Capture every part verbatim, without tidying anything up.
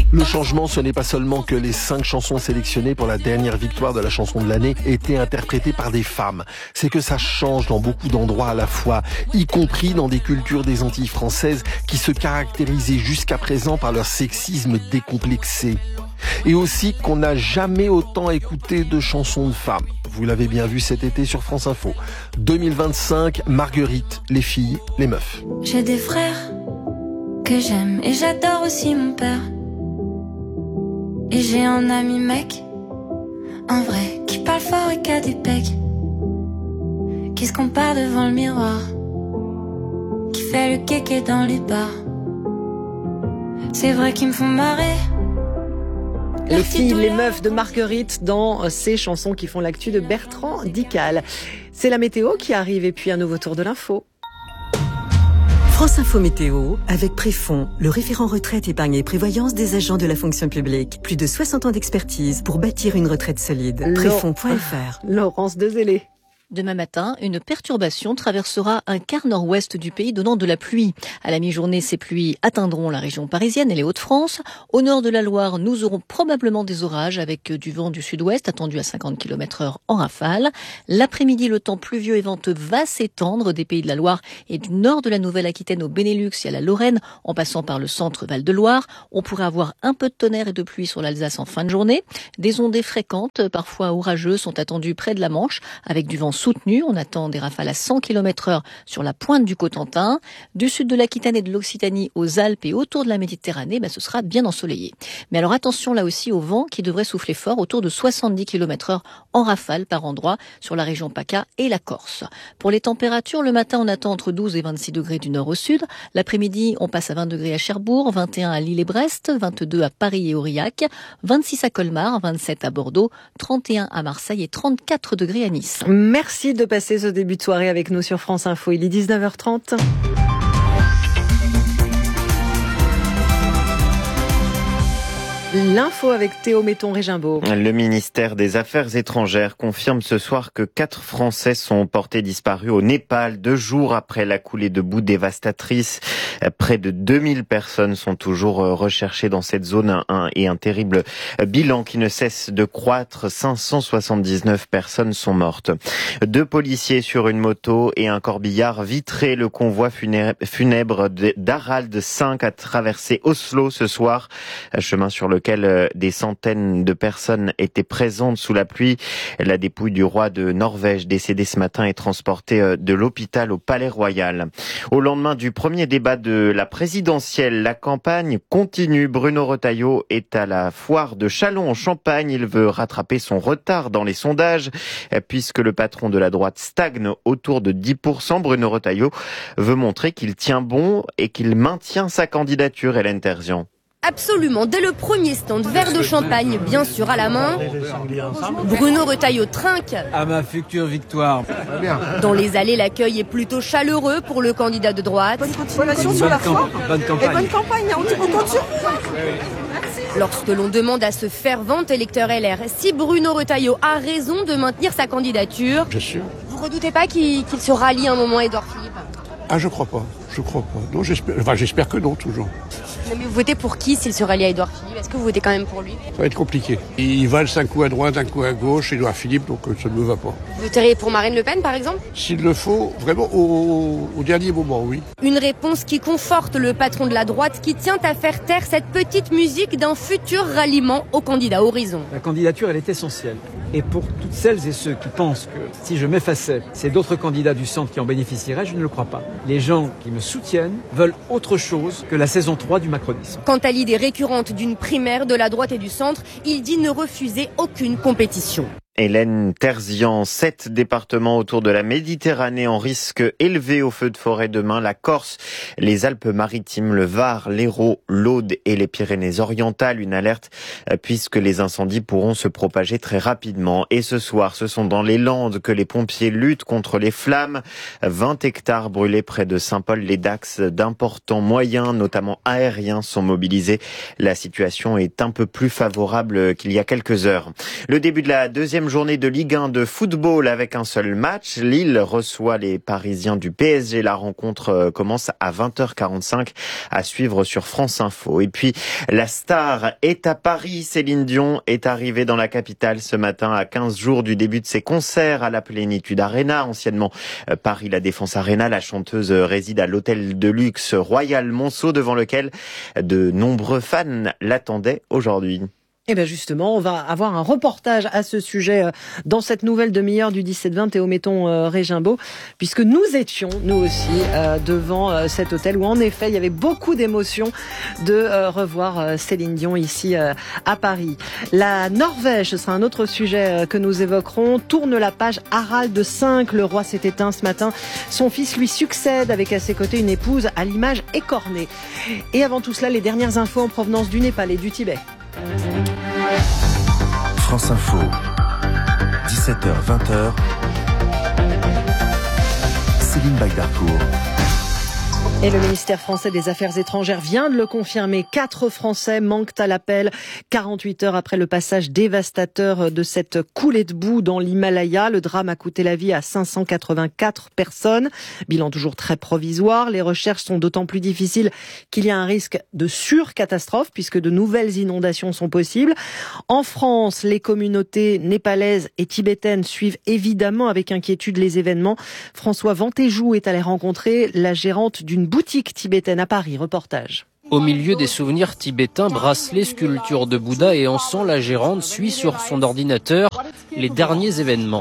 Le changement, ce n'est pas seulement que les cinq chansons sélectionnées pour la dernière victoire de la chanson de l'année étaient interprétées par des femmes. C'est que ça change dans beaucoup d'endroits à la fois, y compris dans des cultures des Antilles françaises qui se caractérisaient jusqu'à présent par leur sexisme décomplexé. Et aussi qu'on n'a jamais autant écouté de chansons de femmes. Vous l'avez bien vu cet été sur France Info. deux mille vingt-cinq, Marguerite, les filles, les meufs. J'ai des frères que j'aime et j'adore aussi mon père. Et j'ai un ami mec, un vrai, qui parle fort et qui a des pecs, qui se compare devant le miroir, qui fait le kéké dans les bars. C'est vrai qu'ils me font marrer. Les filles, les meufs de Marguerite dans ces chansons qui font l'actu de Bertrand Dical. C'est la météo qui arrive et puis un nouveau tour de l'info. France Info Météo, avec Préfond, le référent retraite, épargne et prévoyance des agents de la fonction publique. Plus de soixante ans d'expertise pour bâtir une retraite solide. Préfond point F R. Laurence Dezellé. Demain matin, une perturbation traversera un quart nord-ouest du pays, donnant de la pluie. À la mi-journée, ces pluies atteindront la région parisienne et les Hauts-de-France. Au nord de la Loire, nous aurons probablement des orages avec du vent du sud-ouest attendu à cinquante kilomètres heure en rafale. L'après-midi, le temps pluvieux et venteux va s'étendre des pays de la Loire et du nord de la Nouvelle-Aquitaine au Benelux et à la Lorraine, en passant par le centre Val-de-Loire. On pourrait avoir un peu de tonnerre et de pluie sur l'Alsace en fin de journée. Des ondées fréquentes, parfois orageuses, sont attendues près de la Manche avec du vent soutenu. On attend des rafales à cent kilomètres heure sur la pointe du Cotentin. Du sud de l'Aquitaine et de l'Occitanie aux Alpes et autour de la Méditerranée, ben, ce sera bien ensoleillé. Mais alors attention là aussi au vent qui devrait souffler fort autour de soixante-dix kilomètres heure en rafale par endroit sur la région PACA et la Corse. Pour les températures, le matin on attend entre douze et vingt-six degrés du nord au sud. L'après-midi on passe à vingt degrés à Cherbourg, vingt et un à Lille et Brest, vingt-deux à Paris et Aurillac, vingt-six à Colmar, vingt-sept à Bordeaux, trente et un à Marseille et trente-quatre degrés à Nice. Merci de passer ce début de soirée avec nous sur France Info. Il est dix-neuf heures trente. L'info avec Théo Metton-Régimbaud. Le ministère des Affaires étrangères confirme ce soir que quatre Français sont portés disparus au Népal, deux jours après la coulée de boue dévastatrice. Près de deux mille personnes sont toujours recherchées dans cette zone et un terrible bilan qui ne cesse de croître. cinq cent soixante-dix-neuf personnes sont mortes. Deux policiers sur une moto et un corbillard vitré. Le convoi funèbre d'Harald cinq a traversé Oslo ce soir, chemin sur lequel des centaines de personnes étaient présentes sous la pluie. La dépouille du roi de Norvège, décédé ce matin, est transportée de l'hôpital au Palais Royal. Au lendemain du premier débat de la présidentielle, la campagne continue. Bruno Retailleau est à la foire de Châlons en Champagne. Il veut rattraper son retard dans les sondages, puisque le patron de la droite stagne autour de dix pour cent. Bruno Retailleau veut montrer qu'il tient bon et qu'il maintient sa candidature. Hélène Terzian. Absolument, dès le premier stand, verre de champagne bien sûr à la main, Bruno Retailleau trinque. À ma future victoire. Dans les allées, l'accueil est plutôt chaleureux pour le candidat de droite. Bonne continuation sur la foi. Bonne campagne. Et bonne campagne, on compte sur vous. Lorsque l'on demande à ce fervent électeur L R si Bruno Retailleau a raison de maintenir sa candidature, bien sûr. Vous redoutez pas qu'il qu'il se rallie un moment à Édouard Philippe? Ah, je crois pas, je crois pas. Non, j'espère, enfin, j'espère que non, toujours. Non, mais vous votez pour qui s'il se rallie à Édouard Philippe? Est-ce que vous votez quand même pour lui? Ça va être compliqué. Il valse un coup à droite, un coup à gauche, Édouard Philippe, donc ça ne me va pas. Vous voteriez pour Marine Le Pen, par exemple? S'il le faut, vraiment au, au dernier moment, oui. Une réponse qui conforte le patron de la droite qui tient à faire taire cette petite musique d'un futur ralliement au candidat Horizon. La candidature, elle est essentielle. Et pour toutes celles et ceux qui pensent que si je m'effaçais, c'est d'autres candidats du centre qui en bénéficieraient, je ne le crois pas. Les gens qui me soutiennent veulent autre chose que la saison trois du macronisme. Quant à l'idée récurrente d'une primaire de la droite et du centre, il dit ne refuser aucune compétition. Hélène Terzian, sept départements autour de la Méditerranée en risque élevé au feu de forêt demain. La Corse, les Alpes-Maritimes, le Var, l'Hérault, l'Aude et les Pyrénées-Orientales. Une alerte puisque les incendies pourront se propager très rapidement. Et ce soir, ce sont dans les Landes que les pompiers luttent contre les flammes. vingt hectares brûlés près de Saint-Paul-les-Dax. D'importants moyens, notamment aériens, sont mobilisés. La situation est un peu plus favorable qu'il y a quelques heures. Le début de la deuxième quatrième journée de Ligue un de football avec un seul match. Lille reçoit les Parisiens du P S G. La rencontre commence à vingt heures quarante-cinq à suivre sur France Info. Et puis, la star est à Paris. Céline Dion est arrivée dans la capitale ce matin à quinze jours du début de ses concerts à la Plénitude Arena, anciennement Paris La Défense Arena. La chanteuse réside à l'hôtel de luxe Royal Monceau devant lequel de nombreux fans l'attendaient aujourd'hui. Et bien justement, on va avoir un reportage à ce sujet dans cette nouvelle demi-heure du dix-sept vingt Théo Metton Régimbaud, puisque nous étions, nous aussi, euh, devant euh, cet hôtel où en effet, il y avait beaucoup d'émotions de euh, revoir euh, Céline Dion ici euh, à Paris. La Norvège, ce sera un autre sujet euh, que nous évoquerons. Tourne la page Harald cinq, le roi s'est éteint ce matin. Son fils lui succède avec à ses côtés une épouse à l'image écornée. Et avant tout cela, les dernières infos en provenance du Népal et du Tibet. France Info, dix-sept heures vingt. Céline Bagdarcourt. Et le ministère français des Affaires étrangères vient de le confirmer. Quatre Français manquent à l'appel quarante-huit heures après le passage dévastateur de cette coulée de boue dans l'Himalaya. Le drame a coûté la vie à cinq cent quatre-vingt-quatre personnes. Bilan toujours très provisoire. Les recherches sont d'autant plus difficiles qu'il y a un risque de surcatastrophe puisque de nouvelles inondations sont possibles. En France, les communautés népalaises et tibétaines suivent évidemment avec inquiétude les événements. François Vantéjou est allé rencontrer la gérante d'une boutique tibétaine à Paris. Reportage. Au milieu des souvenirs tibétains, bracelets, sculptures de Bouddha et encens, la gérante suit sur son ordinateur les derniers événements.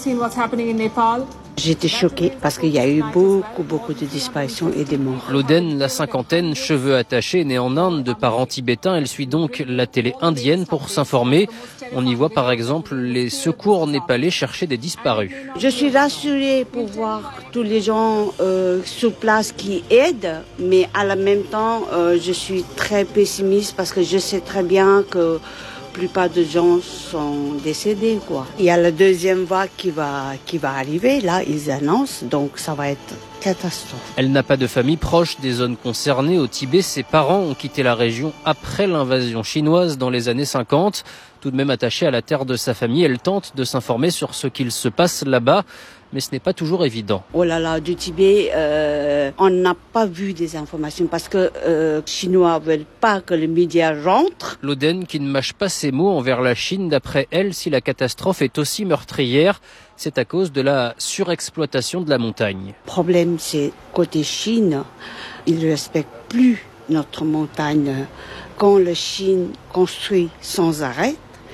J'étais choquée parce qu'il y a eu beaucoup, beaucoup de disparitions et de morts. Loden, la cinquantaine, cheveux attachés, née en Inde de parents tibétains. Elle suit donc la télé indienne pour s'informer. On y voit par exemple les secours népalais chercher des disparus. Je suis rassurée pour voir tous les gens euh, sur place qui aident, mais à la même temps, euh, je suis très pessimiste parce que je sais très bien que la plupart de gens sont décédés, quoi. Il y a la deuxième vague qui va, qui va arriver, là, ils annoncent, donc ça va être catastrophe. Elle n'a pas de famille proche des zones concernées. Au Tibet, ses parents ont quitté la région après l'invasion chinoise dans les années cinquante. Tout de même attachée à la terre de sa famille, elle tente de s'informer sur ce qu'il se passe là-bas. Mais ce n'est pas toujours évident. Oh là là, du Tibet, euh, on n'a pas vu des informations parce que euh, les Chinois veulent pas que les médias rentrent. Loden qui ne mâche pas ses mots envers la Chine. D'après elle, si la catastrophe est aussi meurtrière, c'est à cause de la surexploitation de la montagne. Le problème, c'est côté Chine, ils ne respectent plus notre montagne. Quand la Chine construit sans arrêt,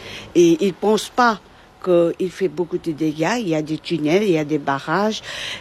et ils ne pensent pas qu'il fait beaucoup de dégâts, il y a des tunnels, il y a des barrages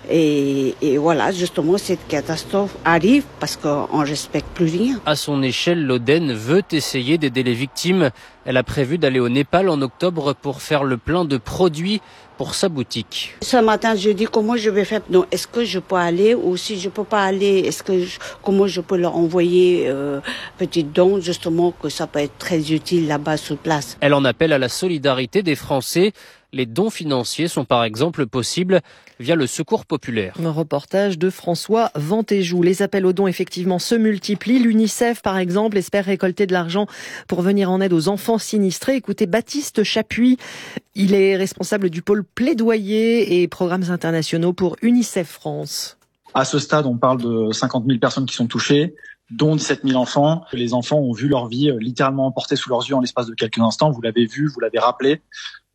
et, et voilà, justement cette catastrophe arrive parce qu'on ne respecte plus rien. À son échelle, Loden veut essayer d'aider les victimes. Elle a prévu d'aller au Népal en octobre pour faire le plein de produits pour sa boutique. Ce matin, je dis comment je vais faire. Non, est-ce que je peux aller ou si je peux pas aller, est-ce que je, comment je peux leur envoyer euh, petit don justement que ça peut être très utile là-bas sur place. Elle en appelle à la solidarité des Français. Les dons financiers sont par exemple possibles via le Secours populaire. Un reportage de François Vantéjou. Les appels aux dons effectivement se multiplient. L'UNICEF par exemple espère récolter de l'argent pour venir en aide aux enfants sinistrés. Écoutez Baptiste Chapuis, il est responsable du pôle plaidoyer et programmes internationaux pour UNICEF France. À ce stade, on parle de cinquante mille personnes qui sont touchées, dont dix-sept mille enfants. Les enfants ont vu leur vie littéralement emportée sous leurs yeux en l'espace de quelques instants. Vous l'avez vu, vous l'avez rappelé.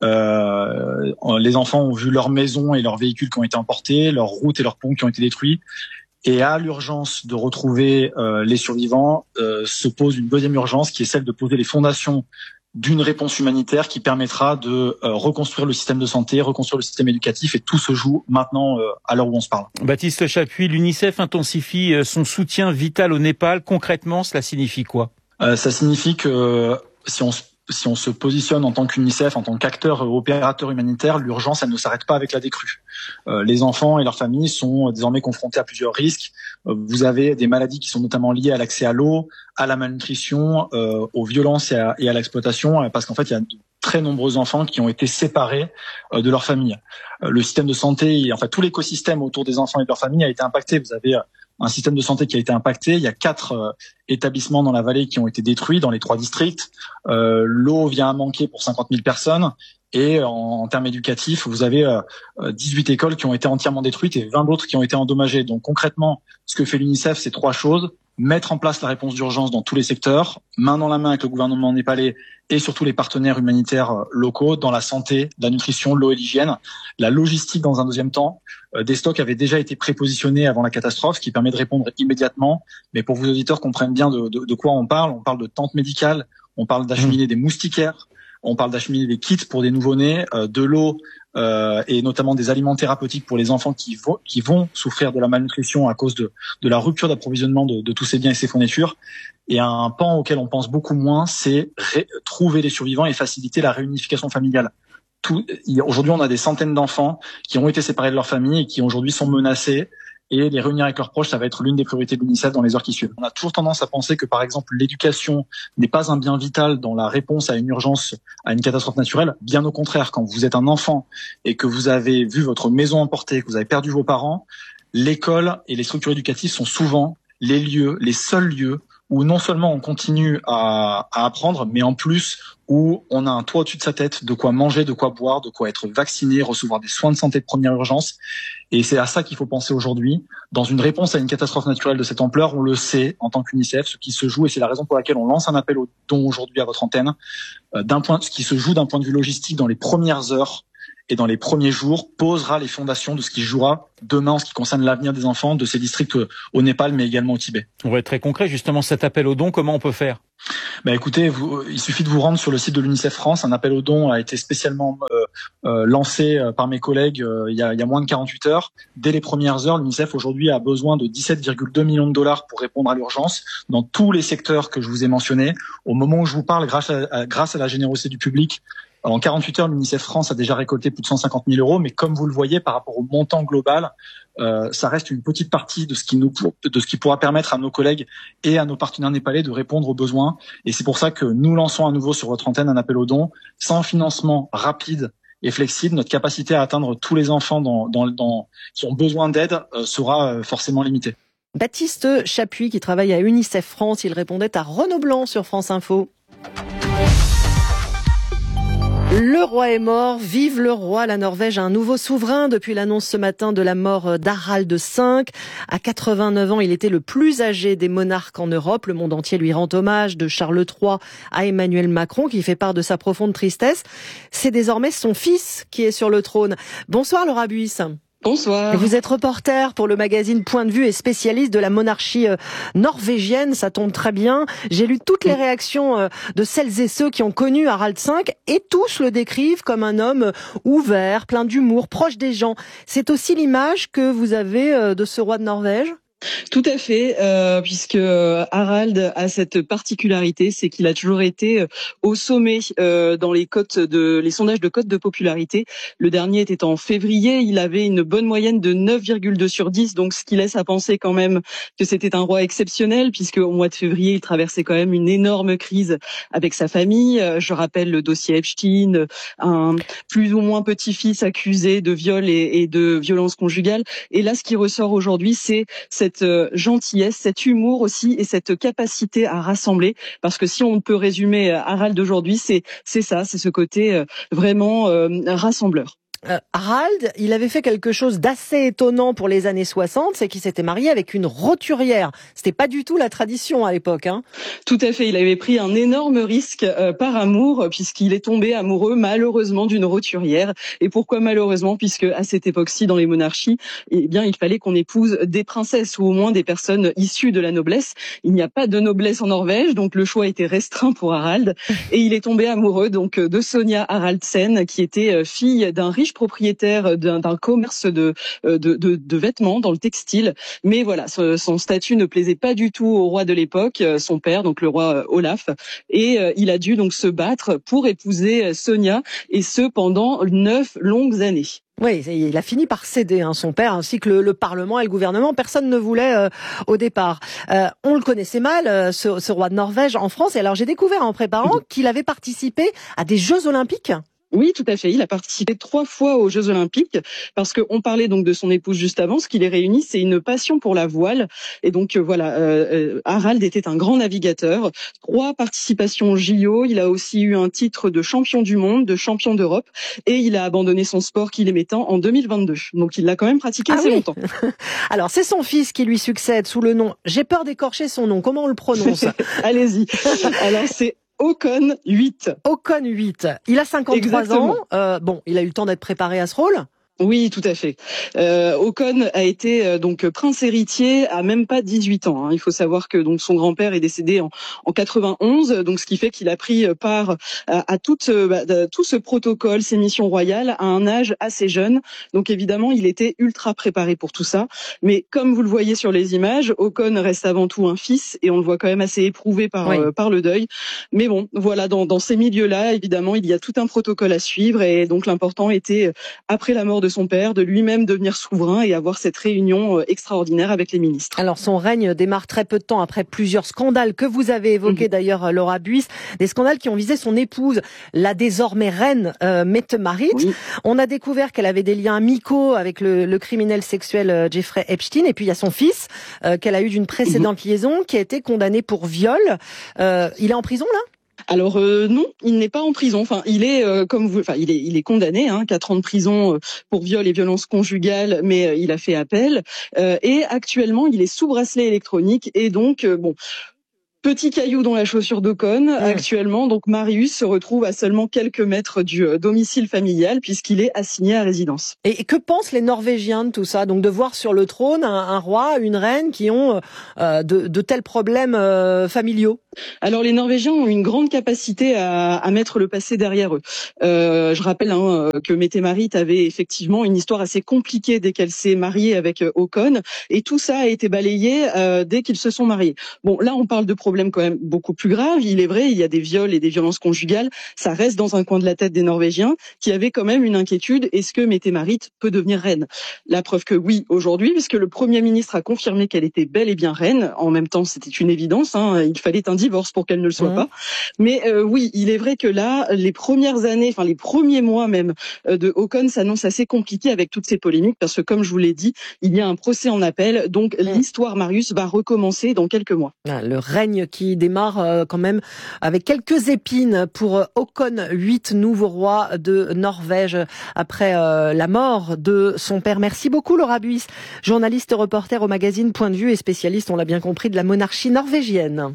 Euh, les enfants ont vu leurs maisons et leurs véhicules qui ont été emportés, leurs routes et leurs ponts qui ont été détruits. Et à l'urgence de retrouver euh, les survivants, euh, se pose une deuxième urgence qui est celle de poser les fondations d'une réponse humanitaire qui permettra de euh, reconstruire le système de santé, reconstruire le système éducatif, et tout se joue maintenant euh, à l'heure où on se parle. Baptiste Chapuis, l'UNICEF intensifie son soutien vital au Népal. Concrètement, cela signifie quoi ? euh, Ça signifie que euh, si on se Si on se positionne en tant qu'UNICEF, en tant qu'acteur opérateur humanitaire, l'urgence, elle ne s'arrête pas avec la décrue. Euh, les enfants et leurs familles sont désormais confrontés à plusieurs risques. Euh, vous avez des maladies qui sont notamment liées à l'accès à l'eau, à la malnutrition, euh, aux violences et à, et à l'exploitation, euh, parce qu'en fait, il y a de très nombreux enfants qui ont été séparés euh, de leur famille. Euh, le système de santé, et, en fait, tout l'écosystème autour des enfants et de leur famille a été impacté. Vous avez euh, un système de santé qui a été impacté. Il y a quatre euh, établissements dans la vallée qui ont été détruits dans les trois districts. Euh, l'eau vient à manquer pour cinquante mille personnes. Et en, en termes éducatifs, vous avez euh, dix-huit écoles qui ont été entièrement détruites et vingt d'autres qui ont été endommagées. Donc concrètement, ce que fait l'UNICEF, c'est trois choses. Mettre en place la réponse d'urgence dans tous les secteurs, main dans la main avec le gouvernement népalais et surtout les partenaires humanitaires locaux dans la santé, la nutrition, l'eau et l'hygiène. La logistique dans un deuxième temps. Euh, des stocks avaient déjà été prépositionnés avant la catastrophe, ce qui permet de répondre immédiatement. Mais pour que vos auditeurs comprennent bien de, de, de quoi on parle, on parle de tentes médicales, on parle d'acheminer mmh. des moustiquaires, on parle d'acheminer des kits pour des nouveau-nés, euh, de l'eau euh, et notamment des aliments thérapeutiques pour les enfants qui, vo- qui vont souffrir de la malnutrition à cause de, de la rupture d'approvisionnement de, de tous ces biens et ces fournitures. Et un pan auquel on pense beaucoup moins, c'est ré- trouver les survivants et faciliter la réunification familiale. Tout, y, aujourd'hui, on a des centaines d'enfants qui ont été séparés de leur famille et qui aujourd'hui sont menacés. Et les réunir avec leurs proches, ça va être l'une des priorités de l'UNICEF dans les heures qui suivent. On a toujours tendance à penser que, par exemple, l'éducation n'est pas un bien vital dans la réponse à une urgence, à une catastrophe naturelle. Bien au contraire, quand vous êtes un enfant et que vous avez vu votre maison emportée, que vous avez perdu vos parents, l'école et les structures éducatives sont souvent les lieux, les seuls lieux où non seulement on continue à, à apprendre, mais en plus où on a un toit au-dessus de sa tête, de quoi manger, de quoi boire, de quoi être vacciné, recevoir des soins de santé de première urgence. Et c'est à ça qu'il faut penser aujourd'hui. Dans une réponse à une catastrophe naturelle de cette ampleur, on le sait en tant qu'UNICEF, ce qui se joue, et c'est la raison pour laquelle on lance un appel au don aujourd'hui à votre antenne, euh, d'un point, ce qui se joue d'un point de vue logistique dans les premières heures et dans les premiers jours, posera les fondations de ce qui jouera demain en ce qui concerne l'avenir des enfants de ces districts au Népal, mais également au Tibet. On va être très concret, justement, cet appel aux dons, comment on peut faire ? Bah écoutez, vous, il suffit de vous rendre sur le site de l'UNICEF France. Un appel aux dons a été spécialement euh, euh, lancé par mes collègues euh, il, y a, il y a moins de quarante-huit heures. Dès les premières heures, l'UNICEF aujourd'hui a besoin de dix-sept virgule deux millions de dollars pour répondre à l'urgence dans tous les secteurs que je vous ai mentionnés. Au moment où je vous parle, grâce à, à, grâce à la générosité du public, en quarante-huit heures, l'UNICEF France a déjà récolté plus de cent cinquante mille euros, mais comme vous le voyez, par rapport au montant global, euh, ça reste une petite partie de ce qui nous, de ce qui pourra permettre à nos collègues et à nos partenaires népalais de répondre aux besoins. Et c'est pour ça que nous lançons à nouveau sur votre antenne un appel aux dons. Sans financement rapide et flexible, notre capacité à atteindre tous les enfants dans, dans, dans, qui ont besoin d'aide euh, sera euh, forcément limitée. Baptiste Chapuis, qui travaille à UNICEF France, il répondait à Renaud Blanc sur France Info. Le roi est mort, vive le roi. La Norvège a un nouveau souverain depuis l'annonce ce matin de la mort d'Harald cinq. À quatre-vingt-neuf ans, il était le plus âgé des monarques en Europe. Le monde entier lui rend hommage, de Charles trois à Emmanuel Macron, qui fait part de sa profonde tristesse. C'est désormais son fils qui est sur le trône. Bonsoir Laura Buis. Bonsoir. Vous êtes reporter pour le magazine Point de Vue et spécialiste de la monarchie norvégienne, ça tombe très bien. J'ai lu toutes les réactions de celles et ceux qui ont connu Harald cinq et tous le décrivent comme un homme ouvert, plein d'humour, proche des gens. C'est aussi l'image que vous avez de ce roi de Norvège ? Tout à fait, euh, puisque Harald a cette particularité, c'est qu'il a toujours été au sommet euh, dans les cotes de les sondages de cotes de popularité. Le dernier était en février, il avait une bonne moyenne de neuf virgule deux sur dix, donc ce qui laisse à penser quand même que c'était un roi exceptionnel, puisque au mois de février, il traversait quand même une énorme crise avec sa famille. Je rappelle le dossier Epstein, un plus ou moins petit-fils accusé de viol et, et de violence conjugale. Et là, ce qui ressort aujourd'hui, c'est cette gentillesse, cet humour aussi et cette capacité à rassembler, parce que si on peut résumer Harald d'aujourd'hui, c'est c'est ça, c'est ce côté vraiment euh, rassembleur. Euh, Harald, il avait fait quelque chose d'assez étonnant pour les années soixante, c'est qu'il s'était marié avec une roturière. C'était pas du tout la tradition à l'époque, hein. Tout à fait, il avait pris un énorme risque euh, par amour, puisqu'il est tombé amoureux malheureusement d'une roturière. Et pourquoi malheureusement? Puisque à cette époque-ci, dans les monarchies, eh bien, il fallait qu'on épouse des princesses ou au moins des personnes issues de la noblesse. Il n'y a pas de noblesse en Norvège, donc le choix était restreint pour Harald. Et il est tombé amoureux donc de Sonja Haraldsen, qui était fille d'un riche propriétaire d'un, d'un commerce de, de, de, de vêtements dans le textile. Mais voilà, son statut ne plaisait pas du tout au roi de l'époque, son père, donc le roi Olaf. Et euh, il a dû donc se battre pour épouser Sonja, et ce pendant neuf longues années. Oui, il a fini par céder, hein, son père, ainsi que le, le Parlement et le gouvernement. Personne ne voulait euh, au départ. Euh, on le connaissait mal, euh, ce, ce roi de Norvège, en France. Et alors, j'ai découvert en préparant qu'il avait participé à des Jeux Olympiques. Oui, tout à fait. Il a participé trois fois aux Jeux Olympiques parce qu'on parlait donc de son épouse juste avant. Ce qui les réunit, c'est une passion pour la voile. Et donc euh, voilà, euh, Harald était un grand navigateur. Trois participations au J O. Il a aussi eu un titre de champion du monde, de champion d'Europe. Et il a abandonné son sport qu'il aimait tant en deux mille vingt-deux. Donc il l'a quand même pratiqué ah assez oui. longtemps. Alors c'est son fils qui lui succède sous le nom. J'ai peur d'écorcher son nom. Comment on le prononce? Allez-y. Alors c'est Håkon huit. Håkon huit. Il a cinquante-trois Exactement. ans. Euh, bon, il a eu le temps d'être préparé à ce rôle. Oui, tout à fait. Euh, Håkon a été euh, donc prince héritier à même pas dix-huit ans. Hein. Il faut savoir que donc son grand-père est décédé en, en quatre-vingt-onze, donc ce qui fait qu'il a pris part à, à toute, bah, tout ce protocole, ces missions royales, à un âge assez jeune. Donc évidemment, il était ultra préparé pour tout ça. Mais comme vous le voyez sur les images, Håkon reste avant tout un fils et on le voit quand même assez éprouvé par oui. euh, par le deuil. Mais bon, voilà, dans, dans ces milieux-là, évidemment, il y a tout un protocole à suivre et donc l'important était après la mort de son père, de lui-même devenir souverain et avoir cette réunion extraordinaire avec les ministres. Alors son règne démarre très peu de temps après plusieurs scandales que vous avez évoqués mmh. d'ailleurs, Laura Buys, des scandales qui ont visé son épouse, la désormais reine euh, Mette-Marit. Oui. On a découvert qu'elle avait des liens amicaux avec le, le criminel sexuel euh, Jeffrey Epstein, et puis il y a son fils euh, qu'elle a eu d'une précédente mmh. liaison qui a été condamné pour viol. Euh, il est en prison là ? Alors euh, non, il n'est pas en prison. Enfin, il est euh, comme vous, enfin il est il est condamné, hein, quatre ans de prison euh, pour viol et violence conjugale, mais euh, il a fait appel euh, et actuellement il est sous bracelet électronique et donc euh, bon. Petit caillou dans la chaussure d'Håkon. Mmh. Actuellement, donc Marius se retrouve à seulement quelques mètres du domicile familial puisqu'il est assigné à résidence. Et que pensent les Norvégiens de tout ça? Donc de voir sur le trône un, un roi, une reine qui ont euh, de, de tels problèmes euh, familiaux. Alors les Norvégiens ont une grande capacité à, à mettre le passé derrière eux. Euh, je rappelle hein, que Mette-Marit avait effectivement une histoire assez compliquée dès qu'elle s'est mariée avec Håkon, et tout ça a été balayé euh, dès qu'ils se sont mariés. Bon, là on parle de problèmes quand même beaucoup plus graves. Il est vrai, il y a des viols et des violences conjugales. Ça reste dans un coin de la tête des Norvégiens qui avaient quand même une inquiétude. Est-ce que Mette-Marit peut devenir reine? La preuve que oui aujourd'hui, puisque le Premier ministre a confirmé qu'elle était bel et bien reine. En même temps, c'était une évidence. Hein, il fallait un divorce pour qu'elle ne le soit mmh. pas. Mais euh, oui, il est vrai que là, les premières années, enfin les premiers mois même euh, de Håkon s'annoncent assez compliqués avec toutes ces polémiques parce que, comme je vous l'ai dit, il y a un procès en appel. Donc mmh. l'histoire Marius va recommencer dans quelques mois. Ah, le règne qui démarre euh, quand même avec quelques épines pour Håkon huit, nouveau roi de Norvège après euh, la mort de son père. Merci beaucoup Laura Buys, journaliste reporter au magazine Point de Vue et spécialiste, on l'a bien compris, de la monarchie norvégienne.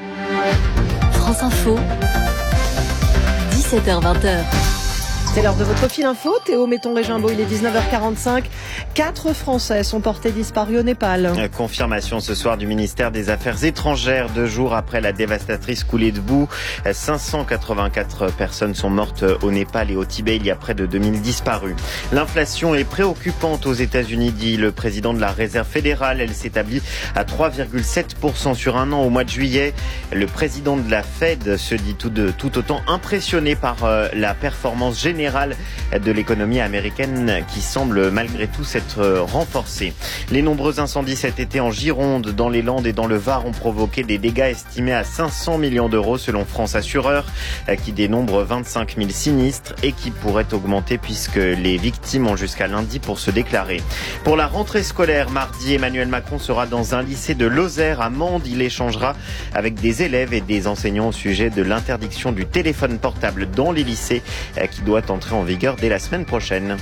France Info, dix-sept heures vingt. C'est l'heure de votre fil info. Théo Metton-Régimbaud, il est dix-neuf heures quarante-cinq. Quatre Français sont portés disparus au Népal. Confirmation ce soir du ministère des Affaires étrangères, deux jours après la dévastatrice coulée de boue. cinq cent quatre-vingt-quatre personnes sont mortes au Népal et au Tibet. Il y a près de deux mille disparus. L'inflation est préoccupante aux États-Unis, dit le président de la Réserve fédérale. Elle s'établit à trois virgule sept pour cent sur un an au mois de juillet. Le président de la Fed se dit tout, de, tout autant impressionné par la performance générale de l'économie américaine qui semble malgré tout s'être renforcée. Les nombreux incendies cet été en Gironde, dans les Landes et dans le Var ont provoqué des dégâts estimés à cinq cents millions d'euros selon France Assureur, qui dénombre vingt-cinq mille sinistres et qui pourrait augmenter puisque les victimes ont jusqu'à lundi pour se déclarer. Pour la rentrée scolaire, mardi, Emmanuel Macron sera dans un lycée de Lozère à Mende. Il échangera avec des élèves et des enseignants au sujet de l'interdiction du téléphone portable dans les lycées qui doit entrer en vigueur dès la semaine prochaine.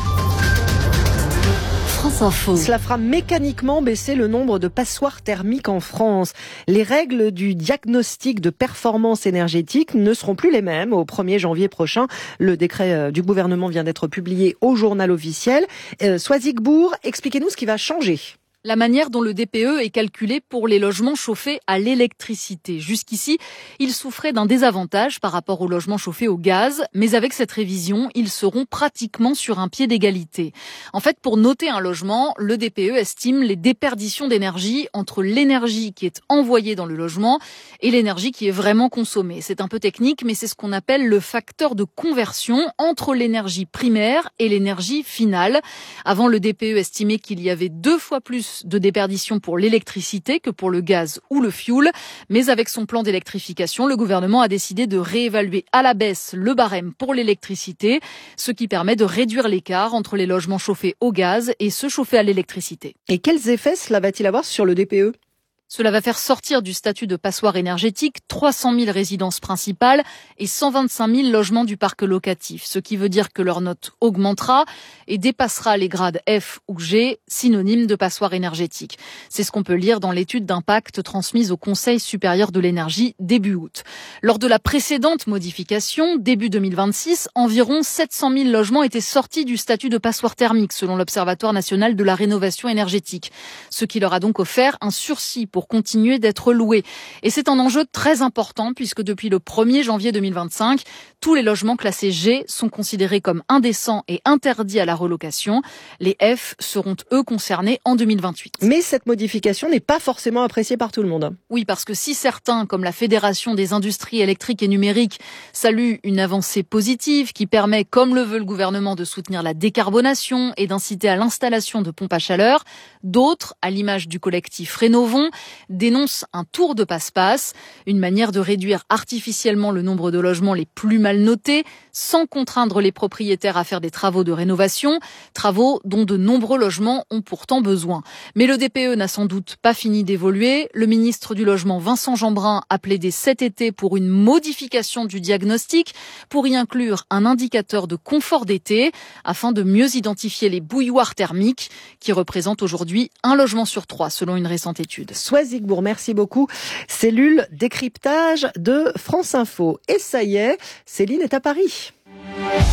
France Info. Cela fera mécaniquement baisser le nombre de passoires thermiques en France. Les règles du diagnostic de performance énergétique ne seront plus les mêmes au premier janvier prochain. Le décret du gouvernement vient d'être publié au journal officiel. Euh, Soisigbourg, expliquez-nous ce qui va changer. La manière dont le D P E est calculé pour les logements chauffés à l'électricité. Jusqu'ici, il souffrait d'un désavantage par rapport aux logements chauffés au gaz, mais avec cette révision, ils seront pratiquement sur un pied d'égalité. En fait, pour noter un logement, le D P E estime les déperditions d'énergie entre l'énergie qui est envoyée dans le logement et l'énergie qui est vraiment consommée. C'est un peu technique, mais c'est ce qu'on appelle le facteur de conversion entre l'énergie primaire et l'énergie finale. Avant, le D P E estimait qu'il y avait deux fois plus plus de déperdition pour l'électricité que pour le gaz ou le fioul. Mais avec son plan d'électrification, le gouvernement a décidé de réévaluer à la baisse le barème pour l'électricité, ce qui permet de réduire l'écart entre les logements chauffés au gaz et ceux chauffés à l'électricité. Et quels effets cela va-t-il avoir sur le D P E ? Cela va faire sortir du statut de passoire énergétique trois cent mille résidences principales et cent vingt-cinq mille logements du parc locatif, ce qui veut dire que leur note augmentera et dépassera les grades F ou G, synonymes de passoire énergétique. C'est ce qu'on peut lire dans l'étude d'impact transmise au Conseil supérieur de l'énergie début août. Lors de la précédente modification, début deux mille vingt-six, environ sept cent mille logements étaient sortis du statut de passoire thermique, selon l'Observatoire national de la rénovation énergétique, ce qui leur a donc offert un sursis pour pour continuer d'être loués. Et c'est un enjeu très important puisque depuis le premier janvier deux mille vingt-cinq, tous les logements classés G sont considérés comme indécents et interdits à la relocation. Les F seront eux concernés en deux mille vingt-huit. Mais cette modification n'est pas forcément appréciée par tout le monde. Oui, parce que si certains, comme la Fédération des industries électriques et numériques, saluent une avancée positive qui permet, comme le veut le gouvernement, de soutenir la décarbonation et d'inciter à l'installation de pompes à chaleur, d'autres, à l'image du collectif Rénovons, dénonce un tour de passe-passe, une manière de réduire artificiellement le nombre de logements les plus mal notés, sans contraindre les propriétaires à faire des travaux de rénovation, travaux dont de nombreux logements ont pourtant besoin. Mais le D P E n'a sans doute pas fini d'évoluer. Le ministre du Logement, Vincent Jeanbrun, a plaidé cet été pour une modification du diagnostic, pour y inclure un indicateur de confort d'été, afin de mieux identifier les bouilloires thermiques, qui représentent aujourd'hui un logement sur trois, selon une récente étude. Zigbourg, merci beaucoup. Cellule décryptage de France Info. Et ça y est, Céline est à Paris.